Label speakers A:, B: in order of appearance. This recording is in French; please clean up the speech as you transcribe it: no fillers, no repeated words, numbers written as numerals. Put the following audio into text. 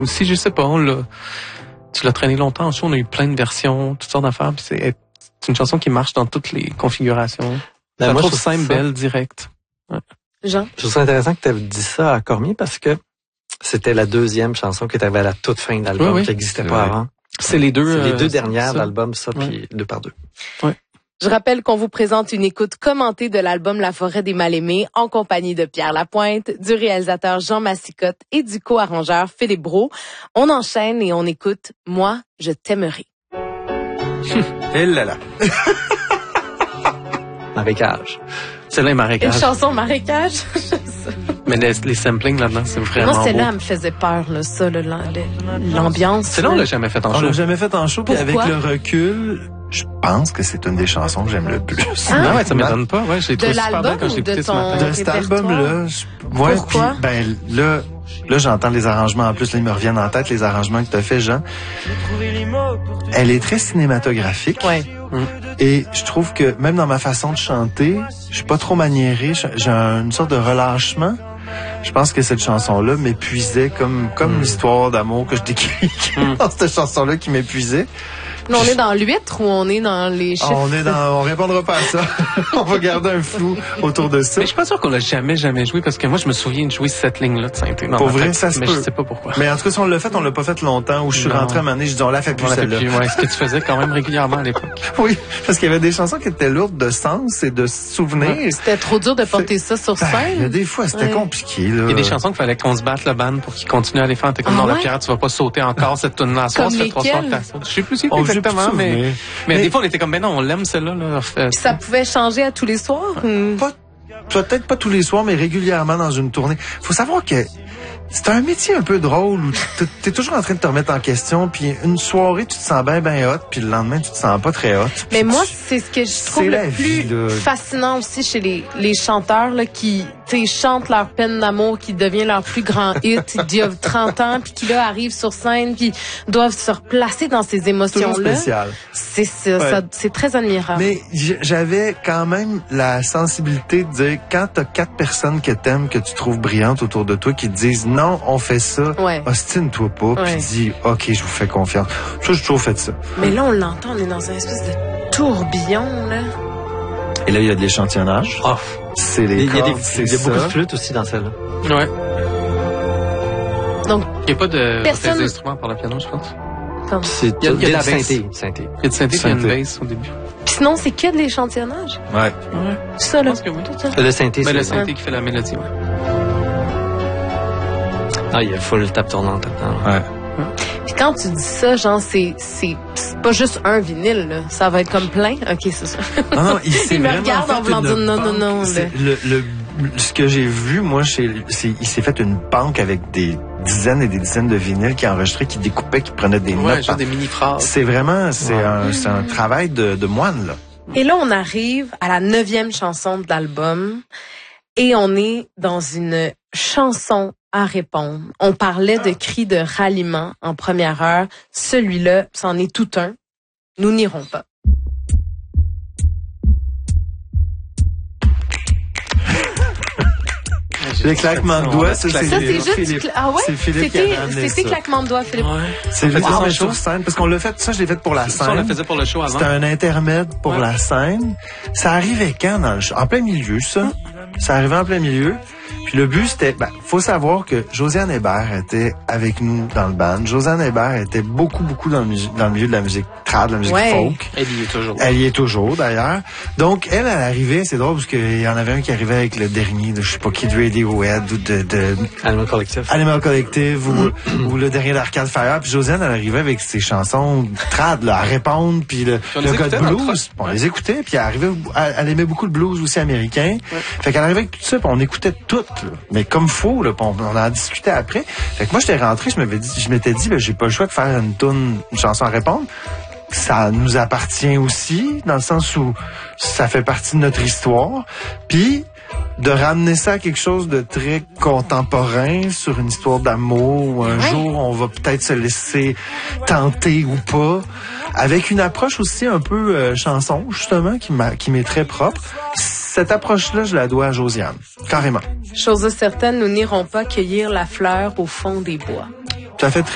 A: Aussi, je sais pas, tu l'as traîné longtemps en show, on a eu plein de versions, toutes sortes d'affaires, puis c'est une chanson qui marche dans toutes les configurations.
B: Ben,
A: je
B: moi,
A: trouve
B: je trouve
A: simple,
B: ça...
A: belle, directe. Ouais.
C: Jean?
B: Je trouve ça intéressant que tu aies dit ça à Cormier parce que c'était la deuxième chanson que tu avais à la toute fin de l'album,
A: oui.
B: qui n'existait pas avant.
A: C'est les deux
B: dernières
A: ça.
B: de l'album, ça, puis 2 par 2.
A: Ouais.
C: Je rappelle qu'on vous présente une écoute commentée de l'album La forêt des mal-aimés en compagnie de Pierre Lapointe, du réalisateur Jean Massicotte et du co-arrangeur Philippe Brault. On enchaîne et on écoute « Moi, je t'aimerai ».
D: Et là là.
B: Marécage.
A: Celle-là est
C: Une
A: marécage.
C: chanson marécage.
A: Mais les samplings là-dedans, c'est vraiment
C: Moi, celle-là,
A: beau.
C: elle me faisait peur, là, ça, l'ambiance.
A: Celle-là, on l'a jamais fait en
D: On
A: show.
D: l'a jamais fait en show, puis avec
C: Pourquoi?
D: le recul, je pense que c'est une des chansons que j'aime le plus.
A: Non, ouais, ça m'étonne pas. Ouais, j'ai
C: De
A: trouvé super
C: l'album
A: bien quand
C: ou
A: j'ai
C: de
A: écouté ce
C: ton-
A: matin.
D: De cet
C: répertoire?
D: album-là, ouais,
C: Pourquoi?
D: puis ben là j'entends les arrangements en plus, là ils me reviennent en tête les arrangements que tu as fait, Jean. Elle est très cinématographique.
C: Ouais.
D: Et je trouve que même dans ma façon de chanter, je suis pas trop maniéré, j'ai une sorte de relâchement. Je pense que cette chanson-là m'épuisait comme l'histoire d'amour que je décris dans cette chanson-là qui m'épuisait.
C: Là, on est dans l'huître ou on est dans les chiffres?
D: On répondra pas à ça. On va garder un flou autour de ça.
A: Mais je suis pas sûr qu'on l'a jamais joué parce que moi, je me souviens de jouer cette ligne-là de synthé.
D: Pour vrai, ça se
A: mais
D: peut.
A: je sais pas pourquoi.
D: Mais en tout cas, si on l'a fait, on l'a pas fait longtemps, où je suis
A: Non.
D: rentré à un moment donné, je dis, on l'a fait plus
A: On l'a fait
D: celle-là.
A: plus, ouais, ce que tu faisais quand même régulièrement à l'époque.
D: Oui, parce qu'il y avait des chansons qui étaient lourdes de sens et de souvenirs.
C: C'était trop dur de porter ça sur
D: Ben, il y a
C: scène.
D: des fois, c'était
C: Ouais.
D: compliqué, là.
A: Il y a des chansons qu'il fallait qu'on se batte le band pour qu'ils continuent à les faire. T'es comme,
C: Ah
A: non, la
C: ouais?
A: Pierre, tu vas pas sauter encore cette tune-là. Ça
C: Comme
A: fait 3 soirs que
C: lesquelles?
A: t'as ça. Je sais plus c'est
D: On joue
A: exactement,
D: plus de
A: mais
D: souvenirs.
A: des fois, on était comme, ben non, on l'aime celle-là, là.
C: Puis ça pouvait changer à tous les soirs?
D: Pas, peut-être pas tous les soirs, mais régulièrement dans une tournée. Faut savoir que c'est un métier un peu drôle où t'es toujours en train de te remettre en question, puis une soirée, tu te sens bien hot, puis le lendemain, tu te sens pas très hot.
C: Mais moi, c'est ce que je trouve
D: C'est la
C: le
D: vie,
C: plus
D: là.
C: fascinant aussi chez les chanteurs là, qui chantent leur peine d'amour, qui devient leur plus grand hit d'il y a 30 ans, puis qui là arrivent sur scène, puis doivent se replacer dans ces
D: Toujours
C: émotions-là.
D: spécial.
C: C'est ça,
D: Ouais.
C: ça, c'est très admirable.
D: Mais j'avais quand même la sensibilité de dire, quand t'as 4 personnes que t'aimes, que tu trouves brillantes autour de toi, qui te disent, non, on fait ça,
C: Ouais.
D: ostine-toi pas,
C: Ouais.
D: puis dis, OK, je vous fais confiance. Ça, j'ai toujours fait ça.
C: Mais là, on l'entend, on est dans une espèce de tourbillon, là.
D: Et là, il y a de l'échantillonnage.
B: Oh.
D: C'est les
B: Il y a,
D: cordes, c'est
B: il y a beaucoup
D: ça.
B: de flûtes aussi dans celle-là.
A: Ouais.
C: Donc,
A: Il n'y a pas de
C: Personne-
A: des instruments par le piano, je pense.
C: comme...
B: C'est
A: Il y a de la
B: du
A: bass.
B: synthé.
A: Il y a du synthé et une
D: Synthé.
A: bass au début.
C: Puis sinon, c'est que de l'échantillonnage.
D: Ouais.
C: Ça,
A: Je
C: là.
A: pense que oui.
C: Tout ça.
B: Le synthé,
A: Mais le
B: c'est...
A: synthé qui fait la mélodie, ouais.
B: Ah, il y a full tape tournante là-dedans.
D: Ouais.
C: Puis quand tu dis ça, genre, c'est pas juste un vinyle, là. Ça va être comme plein. OK, c'est ça.
D: Non, c'est
C: Il me
D: vraiment
C: regarde en
D: fait
C: voulant
D: une
C: dire non, non,
D: banque.
C: non,
D: C'est ce que j'ai vu, moi, il s'est fait une banque avec des dizaines et des dizaines de vinyles qui enregistraient, qui découpaient, qui prenaient des
A: Ouais,
D: notes.
A: genre des mini-phrases.
D: C'est vraiment, c'est un travail de moine, là.
C: Et là, on arrive à la 9e chanson de l'album et on est dans une chanson à répondre. On parlait de cris de ralliement en première heure. Celui-là, c'en est tout un. Nous n'irons pas.
D: Les claquements de doigts, ça,
C: Ça, c'est juste...
D: Philippe.
C: Ah ouais?
D: C'est Philippe qui avait amené
C: C'était
D: ça.
C: claquement de doigts, Philippe.
A: Ouais.
D: C'est
A: fait
D: juste
A: ça en
D: mais
A: show?
D: sur scène, parce qu'on l'a fait, ça, je l'ai fait pour la
A: Ça, on le
D: scène.
A: faisait pour le show avant.
D: C'était un intermède pour
A: Ouais.
D: la scène. Ça arrivait quand dans le show? En plein milieu, ça. Ça arrivait en plein milieu. Puis le but, c'était... faut savoir que Josiane Hébert était avec nous dans le band. Josiane Hébert était beaucoup dans le milieu de la musique trad, de la musique
C: Ouais.
D: folk.
A: Elle y est toujours.
D: Elle y est toujours, d'ailleurs. Donc, elle arrivait, c'est drôle, parce qu'il y en avait un qui arrivait avec le dernier de, je sais pas qui, de Radiohead ou de
B: Animal Collective.
D: Animal Collective ou le dernier d'Arcade Fire. Puis Josiane, elle arrivait avec ses chansons trad, là, à répondre, puis le
A: on les
D: gars de
A: écoutait,
D: blues.
A: notre-
D: Puis on les écoutait, puis elle aimait beaucoup le blues aussi américain. Fait qu'elle arrivait avec tout ça, puis on écoutait tout, là. Mais comme faux, là, puis on en a discuté après. Fait que moi, j'étais rentré, je m'étais dit, j'ai pas le choix de faire une chanson à répondre. Ça nous appartient aussi, dans le sens où ça fait partie de notre histoire. Puis, de ramener ça à quelque chose de très contemporain sur une histoire d'amour où un jour on va peut-être se laisser tenter ou pas, avec une approche aussi un peu chanson, justement, qui m'est très propre. Cette approche-là, je la dois à Josiane, carrément.
C: Chose certaine, nous n'irons pas cueillir la fleur au fond des bois.
D: Ça fait très